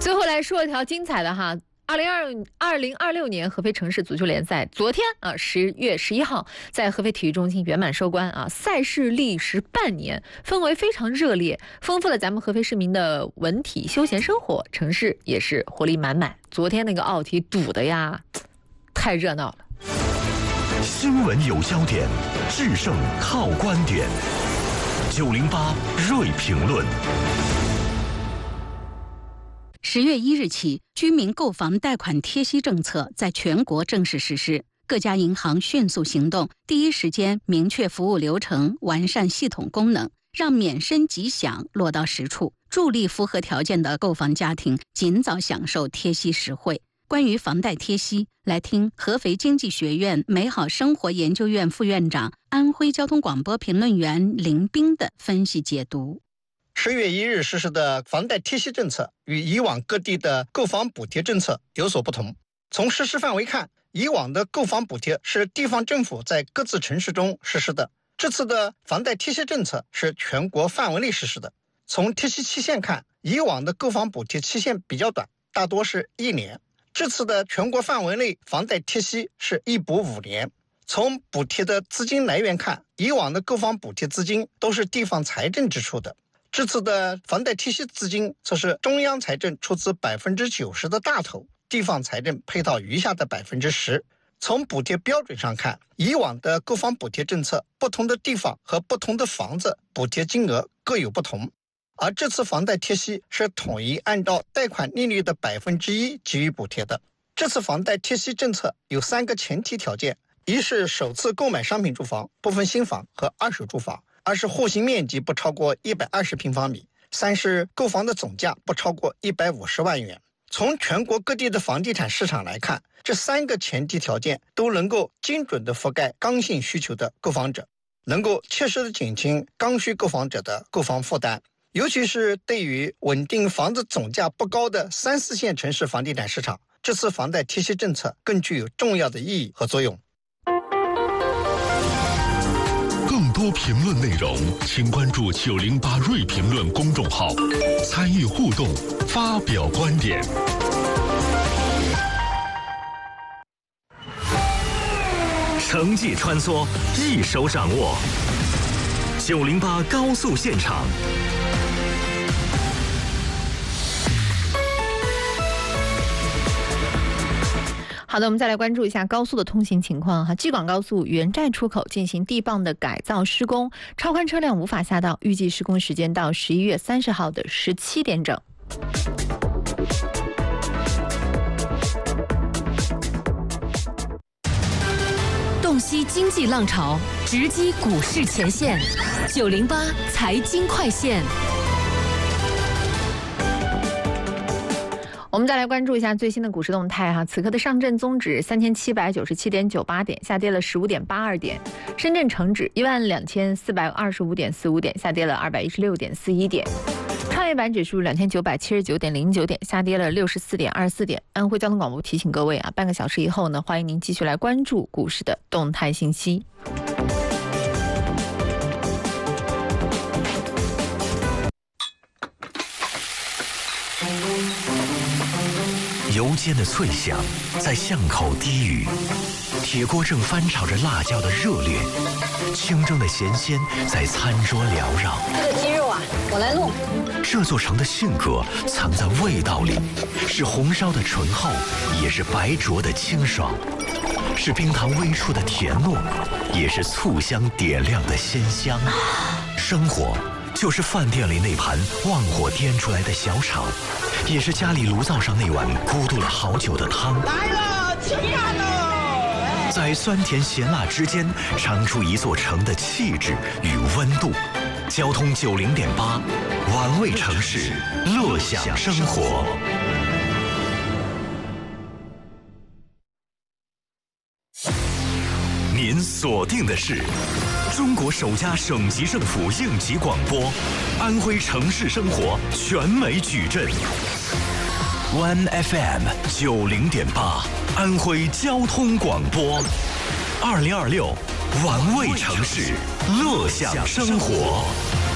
最后来说一条精彩的哈。2026年合肥城市足球联赛昨天10月11号在合肥体育中心圆满收官啊！赛事历时半年，氛围非常热烈，丰富了咱们合肥市民的文体休闲生活，城市也是活力满满。昨天那个奥体堵的呀，太热闹了。 新闻有焦点，制胜靠观点。908锐评论。 10月1日起，居民购房贷款贴息政策在全国正式实施。各家银行迅速行动，第一时间明确服务流程，完善系统功能，让免申即享落到实处，助力符合条件的购房家庭尽早享受贴息实惠。关于房贷贴息，来听合肥经济学院美好生活研究院副院长、安徽交通广播评论员林斌的分析解读。 10月1日实施的房贷贴息政策与以往各地的购房补贴政策有所不同。从实施范围看，以往的购房补贴是地方政府在各自城市中实施的，这次的房贷贴息政策是全国范围内实施的。从贴息期限看，以往的购房补贴期限比较短，大多是1年，这次的全国范围内房贷贴息是一补5年。从补贴的资金来源看，以往的购房补贴资金都是地方财政支出的，这次的房贷贴息资金则是中央财政出资90%的大头，地方财政配套余下的10%。从补贴标准上看，以往的购房补贴政策，不同的地方和不同的房子补贴金额各有不同，而这次房贷贴息是统一按照贷款利率的1%给予补贴的。这次房贷贴息政策有3个前提条件：一是首次购买商品住房、部分新房和二手住房；二是户型面积不超过120平方米；三是购房的总价不超过150万元。从全国各地的房地产市场来看，这3个前提条件都能够精准地覆盖刚性需求的购房者，能够切实地减轻刚需购房者的购房负担。尤其是对于稳定房子总价不高的3、4线城市房地产市场，这次房贷贴息政策更具有重要的意义和作用。 更多评论内容，请关注908锐评论公众号，参与互动，发表观点。城际穿梭，一手掌握。908高速现场。 好的，我们再来关注一下高速的通行情况哈。京广高速原寨出口进行地磅的改造施工，超宽车辆无法下道，预计施工时间到11月30号的17点整。 洞悉经济浪潮，直击股市前线，908财经快线。 我们再来关注一下最新的股市动态哈。此刻的上证综指3797.98点，下跌了15.82点；深圳成指12425.45点，下跌了216.41点；创业板指数2979.09点，下跌了64.24点。安徽交通广播提醒各位啊，半个小时以后呢，欢迎您继续来关注股市的动态信息。 油煎的脆响在巷口低语，铁锅正翻炒着辣椒的热烈，清蒸的咸鲜在餐桌缭绕。 这个鸡肉啊，我来弄。 这座城的性格藏在味道里，是红烧的醇厚，也是白灼的清爽，是冰糖微出的甜糯，也是醋香点亮的鲜香。生活就是饭店里那盘旺火颠出来的小炒，也是家里炉灶上那碗咕嘟了好久的汤。 来了，吃饭喽！ 在酸甜咸辣之间，尝出一座城的气质与温度。交通90.8，玩味城市，乐享生活。您锁定的是中国首家省级政府应急广播，安徽城市生活全美矩阵。One FM 90.8，安徽交通广播，2026，玩味城市，乐享生活。